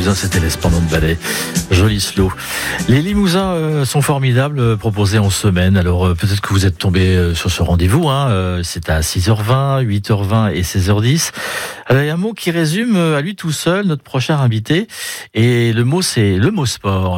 Limousin, c'était l'Esplandon de Valais. Joli slow. Les Limousins sont formidables, proposés en semaine. Alors peut-être que vous êtes tombé sur ce rendez-vous. C'est à 6h20, 8h20 et 16h10. Alors, il y a un mot qui résume à lui tout seul notre prochain invité. Et le mot, c'est le mot sport.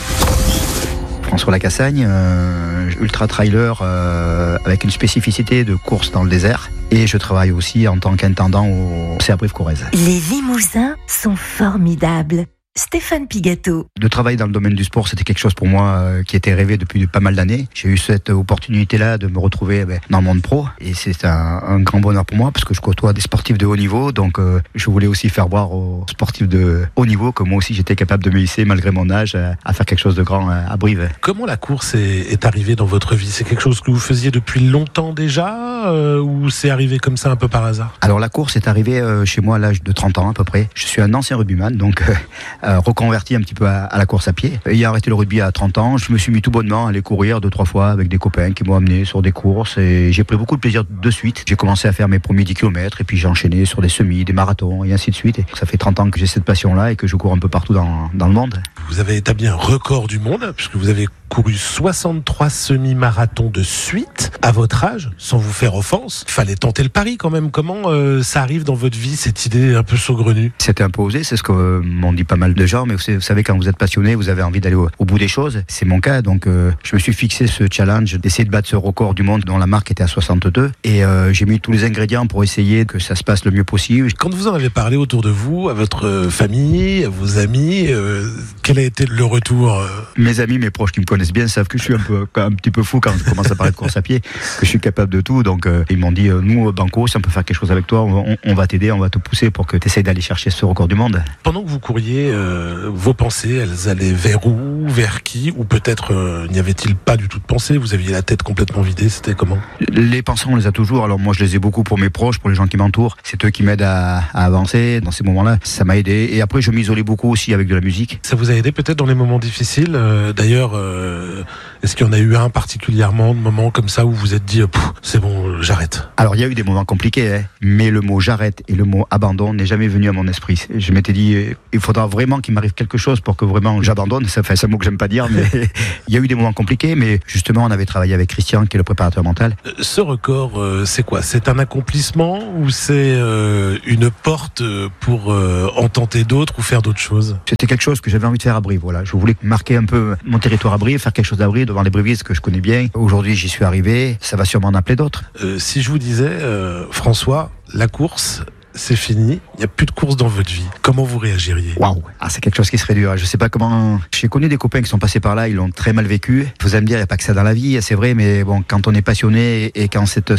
François Lacassagne, ultra trailer avec une spécificité de course dans le désert. Et je travaille aussi en tant qu'intendant au CA Brive-Corrèze. Les Limousins sont formidables. Stéphane Pigato. De travailler dans le domaine du sport, c'était quelque chose pour moi qui était rêvé depuis pas mal d'années. J'ai eu cette opportunité-là de me retrouver dans le monde pro. Et c'est un grand bonheur pour moi parce que je côtoie des sportifs de haut niveau. Donc je voulais aussi faire voir aux sportifs de haut niveau que moi aussi j'étais capable de me hisser malgré mon âge à faire quelque chose de grand à Brive. Comment la course est arrivée dans votre vie ? C'est quelque chose que vous faisiez depuis longtemps déjà ou c'est arrivé comme ça un peu par hasard ? Alors la course est arrivée chez moi à l'âge de 30 ans à peu près. Je suis un ancien rugbyman, donc reconverti un petit peu à la course à pied. Ayant arrêté le rugby à 30 ans, je me suis mis tout bonnement à aller courir 2-3 fois avec des copains qui m'ont amené sur des courses et j'ai pris beaucoup de plaisir de suite. J'ai commencé à faire mes premiers 10 km et puis j'ai enchaîné sur des semis, des marathons et ainsi de suite. Et ça fait 30 ans que j'ai cette passion-là et que je cours un peu partout dans le monde. Vous avez établi un record du monde puisque vous avez couru 63 semi-marathons de suite à votre âge, sans vous faire offense. Il fallait tenter le pari quand même. Comment ça arrive dans votre vie, cette idée un peu saugrenue ? C'était imposé, c'est ce que m'ont dit pas mal de gens, mais vous savez, quand vous êtes passionné, vous avez envie d'aller au bout des choses. C'est mon cas, donc je me suis fixé ce challenge d'essayer de battre ce record du monde dont la marque était à 62 et j'ai mis tous les ingrédients pour essayer que ça se passe le mieux possible. Quand vous en avez parlé autour de vous, à votre famille, à vos amis, quel a été le retour ? Mes amis, mes proches qui me connaissent bien savent que je suis un petit peu fou quand je commence à parler de course à pied, que je suis capable de tout, donc ils m'ont dit nous Banco, si on peut faire quelque chose avec toi, on va t'aider, on va te pousser pour que tu essayes d'aller chercher ce record du monde. Pendant que vous couriez, vos pensées, elles allaient vers où, vers qui, ou peut-être n'y avait-il pas du tout de pensée, vous aviez la tête complètement vidée, c'était comment ? Les pensées, on les a toujours, alors moi je les ai beaucoup pour mes proches, pour les gens qui m'entourent, c'est eux qui m'aident à avancer dans ces moments-là, ça m'a aidé, et après je m'isolais beaucoup aussi avec de la musique. Ça vous a aidé peut-être dans les moments difficiles, d'ailleurs, est-ce qu'il y en a eu un particulièrement, de moments comme ça où vous vous êtes dit c'est bon, j'arrête ? Alors il y a eu des moments compliqués, mais le mot j'arrête et le mot abandon n'est jamais venu à mon esprit. Je m'étais dit il faudra vraiment qu'il m'arrive quelque chose pour que vraiment j'abandonne. C'est un mot que j'aime pas dire, mais il y a eu des moments compliqués, mais justement on avait travaillé avec Christian qui est le préparateur mental. Ce record, c'est quoi ? C'est un accomplissement ou c'est une porte pour en tenter d'autres ou faire d'autres choses ? C'était quelque chose que j'avais envie de faire à Brive. Voilà, je voulais marquer un peu mon territoire à Brive, faire quelque chose à Brive devant les Brivistes que je connais bien. Aujourd'hui j'y suis arrivé, ça va sûrement en appeler d'autres. Si je vous disais, François, la course, c'est fini, il n'y a plus de course dans votre vie. Comment vous réagiriez ? Waouh, c'est quelque chose qui serait dur. Je sais pas comment. J'ai connu des copains qui sont passés par là, ils l'ont très mal vécu. Vous allez me dire, il n'y a pas que ça dans la vie, c'est vrai, mais bon, quand on est passionné et quand c'est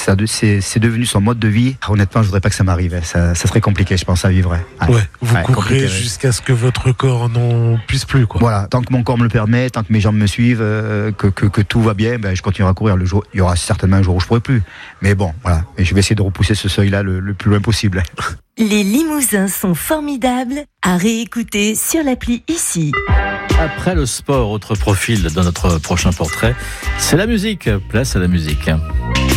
devenu son mode de vie, honnêtement, je voudrais pas que ça m'arrive. Ça serait compliqué, je pense, à vivre. Vous courrez jusqu'à ce que votre corps n'en puisse plus, quoi. Voilà, tant que mon corps me le permet, tant que mes jambes me suivent, que tout va bien, je continuerai à courir. Il y aura certainement un jour où je pourrai plus. Mais bon, voilà, et je vais essayer de repousser ce seuil-là le plus loin possible. Les Limousins sont formidables à réécouter sur l'appli ici. Après le sport, autre profil dans notre prochain portrait, c'est la musique. Place à la musique.